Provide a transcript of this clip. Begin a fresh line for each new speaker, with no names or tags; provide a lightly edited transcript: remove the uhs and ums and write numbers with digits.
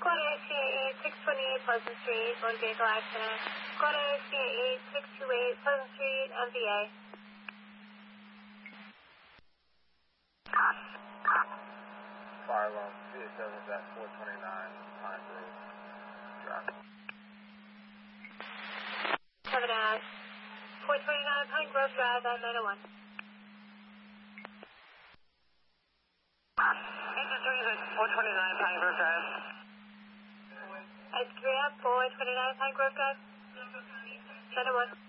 Squad ACA 628 Pleasant Street, motor vehicle accident. Squad ACA 628 Pleasant Street, MVA.
Fire alarm, CA7 is at 429 Pine Grove Drive.
7 at 429 Pine Grove Drive at 901.
It's at 429 Pine Grove Drive.
It's 3 at 429 Pine Grove Drive. 901.